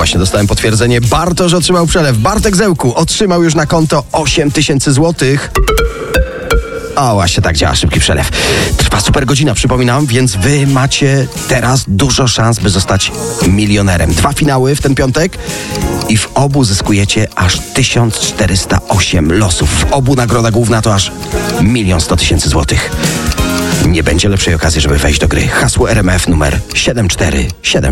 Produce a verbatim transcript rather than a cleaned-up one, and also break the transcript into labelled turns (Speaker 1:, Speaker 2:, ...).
Speaker 1: właśnie dostałem potwierdzenie. Bartosz otrzymał przelew. Bartek Zełku otrzymał już na konto osiem tysięcy złotych. O, właśnie tak działa szybki przelew. Trwa super godzina, przypominam, więc wy macie teraz dużo szans, by zostać milionerem. Dwa finały w ten piątek i w obu zyskujecie aż tysiąc czterysta osiem losów. W obu nagroda główna to aż milion sto tysięcy złotych. Nie będzie lepszej okazji, żeby wejść do gry. Hasło R M F numer siedem cztery siedem.